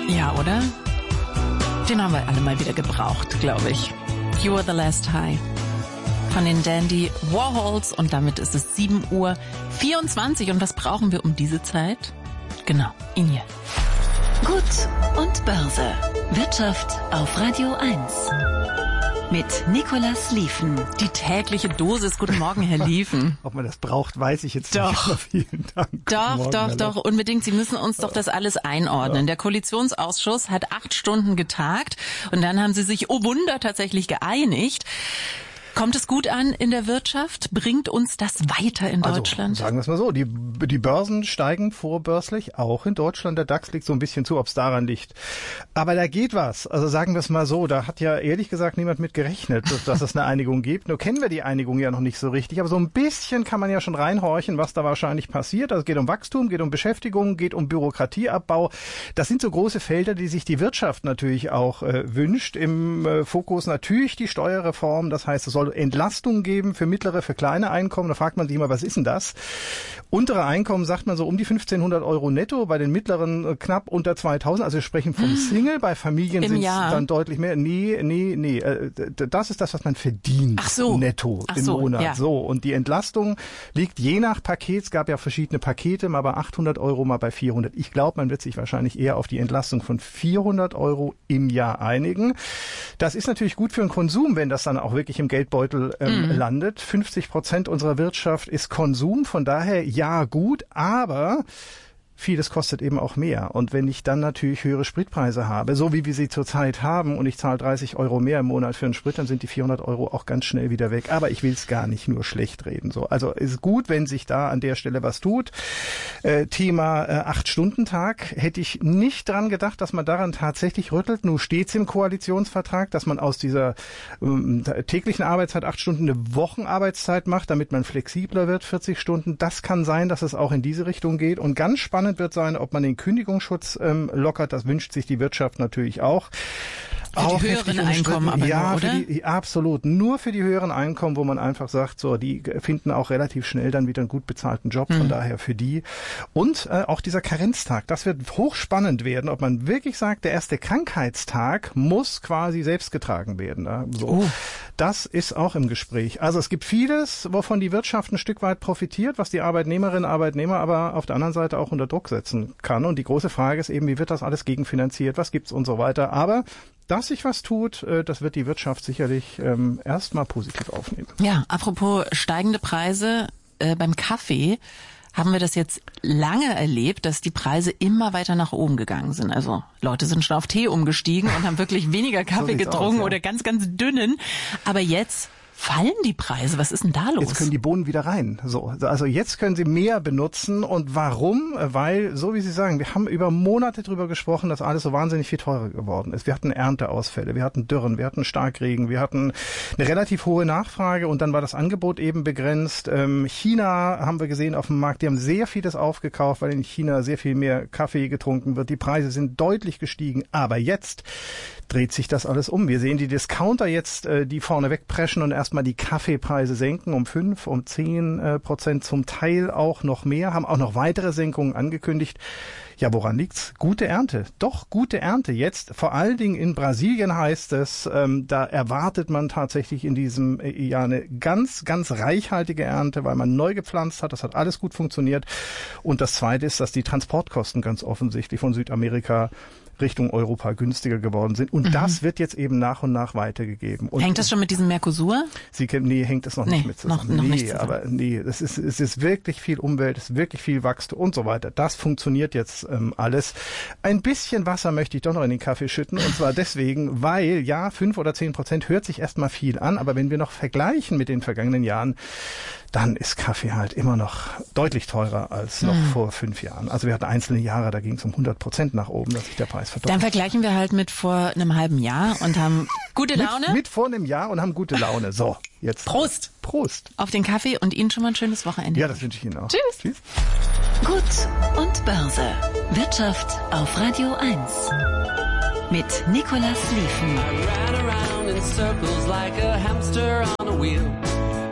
Ja, oder? Den haben wir alle mal wieder gebraucht, glaube ich. You Are the Last High von den Dandy Warhols und damit ist es 7:24 Uhr. Und was brauchen wir um diese Zeit? Genau, ihn hier. Gut und Börse. Wirtschaft auf Radio 1. Mit Nicolas Lieven. Die tägliche Dosis. Guten Morgen, Herr Lieven. Ob man das braucht, weiß ich jetzt Doch. nicht. Vielen Dank. Doch, unbedingt. Sie müssen uns doch das alles einordnen. Ja. Der Koalitionsausschuss hat 8 Stunden getagt und dann haben sie sich, oh Wunder, tatsächlich geeinigt. Kommt es gut an in der Wirtschaft? Bringt uns das weiter in Deutschland? Sagen wir es mal so, die Börsen steigen vorbörslich, auch in Deutschland. Der DAX liegt so ein bisschen zu, ob es daran liegt. Aber da geht was. Also sagen wir es mal so, da hat ja ehrlich gesagt niemand mit gerechnet, dass es eine Einigung gibt. Nur kennen wir die Einigung ja noch nicht so richtig. Aber so ein bisschen kann man ja schon reinhorchen, was da wahrscheinlich passiert. Also es geht um Wachstum, geht um Beschäftigung, geht um Bürokratieabbau. Das sind so große Felder, die sich die Wirtschaft natürlich auch wünscht. Im Fokus natürlich die Steuerreform. Das heißt, es soll Entlastung geben für mittlere, für kleine Einkommen. Da fragt man sich immer, was ist denn das? Untere Einkommen sagt man so um die 1.500 Euro netto, bei den mittleren knapp unter 2.000. Also wir sprechen vom Single, bei Familien sind es dann deutlich mehr. Nee. Das ist das, was man verdient netto im Monat. Ja. So, und die Entlastung liegt je nach Paket. Es gab ja verschiedene Pakete, mal bei 800 Euro, mal bei 400. Ich glaube, man wird sich wahrscheinlich eher auf die Entlastung von 400 Euro im Jahr einigen. Das ist natürlich gut für den Konsum, wenn das dann auch wirklich im Geldbeutel landet. 50% unserer Wirtschaft ist Konsum, von daher ja gut, aber vieles kostet eben auch mehr. Und wenn ich dann natürlich höhere Spritpreise habe, so wie wir sie zurzeit haben, und ich zahle 30 Euro mehr im Monat für einen Sprit, dann sind die 400 Euro auch ganz schnell wieder weg. Aber ich will es gar nicht nur schlecht reden. So, also ist gut, wenn sich da an der Stelle was tut. Thema 8-Stunden-Tag. Hätte ich nicht dran gedacht, dass man daran tatsächlich rüttelt. Nun steht's im Koalitionsvertrag, dass man aus dieser täglichen Arbeitszeit 8 Stunden eine Wochenarbeitszeit macht, damit man flexibler wird, 40 Stunden. Das kann sein, dass es auch in diese Richtung geht. Und ganz spannend wird sein, ob man den Kündigungsschutz lockert. Das wünscht sich die Wirtschaft natürlich auch. Für die höheren Einkommen aber ja, nur, oder? Absolut. Nur für die höheren Einkommen, wo man einfach sagt, so, die finden auch relativ schnell dann wieder einen gut bezahlten Job. Von daher für die. Und auch dieser Karenztag, das wird hochspannend werden, ob man wirklich sagt, der erste Krankheitstag muss quasi selbst getragen werden. So. Das ist auch im Gespräch. Also es gibt vieles, wovon die Wirtschaft ein Stück weit profitiert, was die Arbeitnehmerinnen und Arbeitnehmer aber auf der anderen Seite auch unter Druck setzen kann. Und die große Frage ist eben, wie wird das alles gegenfinanziert, was gibt's und so weiter. Aber dass sich was tut, das wird die Wirtschaft sicherlich erstmal positiv aufnehmen. Ja, apropos steigende Preise beim Kaffee, haben wir das jetzt lange erlebt, dass die Preise immer weiter nach oben gegangen sind. Also Leute sind schon auf Tee umgestiegen und haben wirklich weniger Kaffee getrunken oder ganz, ganz dünnen. Aber jetzt fallen die Preise. Was ist denn da los? Jetzt können die Bohnen wieder rein. So, also jetzt können sie mehr benutzen. Und warum? Weil, so wie Sie sagen, wir haben über Monate drüber gesprochen, dass alles so wahnsinnig viel teurer geworden ist. Wir hatten Ernteausfälle, wir hatten Dürren, wir hatten Starkregen, wir hatten eine relativ hohe Nachfrage und dann war das Angebot eben begrenzt. China haben wir gesehen auf dem Markt, die haben sehr vieles aufgekauft, weil in China sehr viel mehr Kaffee getrunken wird. Die Preise sind deutlich gestiegen. Aber jetzt dreht sich das alles um. Wir sehen die Discounter jetzt, die vorne wegpreschen und erstmal die Kaffeepreise senken um 5, um 10%, zum Teil auch noch mehr, haben auch noch weitere Senkungen angekündigt. Ja, woran liegt's? Gute Ernte. Doch, gute Ernte. Jetzt, vor allen Dingen in Brasilien heißt es, da erwartet man tatsächlich in diesem Jahr eine ganz, ganz reichhaltige Ernte, weil man neu gepflanzt hat. Das hat alles gut funktioniert. Und das Zweite ist, dass die Transportkosten ganz offensichtlich von Südamerika Richtung Europa günstiger geworden sind. Und das wird jetzt eben nach und nach weitergegeben. Und hängt das schon mit diesem Mercosur? Hängt das noch nicht mit zusammen. Noch nicht zusammen. Aber es ist wirklich viel Umwelt, es ist wirklich viel Wachstum und so weiter. Das funktioniert jetzt alles. Ein bisschen Wasser möchte ich doch noch in den Kaffee schütten. Und zwar deswegen, weil, ja, 5 oder 10% hört sich erstmal viel an. Aber wenn wir noch vergleichen mit den vergangenen Jahren, dann ist Kaffee halt immer noch deutlich teurer als noch vor 5 Jahren. Also wir hatten einzelne Jahre, da ging es um 100% nach oben, dass sich der Preis verdoppelt. Dann vergleichen wir halt mit vor einem halben Jahr und haben gute Laune. Mit vor einem Jahr und haben gute Laune. So, jetzt. Prost. Prost. Auf den Kaffee und Ihnen schon mal ein schönes Wochenende. Ja, das wünsche ich Ihnen auch. Tschüss. Tschüss. Gut und Börse. Wirtschaft auf Radio 1. Mit Nicolas Lieven. I ran around in circles like a hamster on a wheel.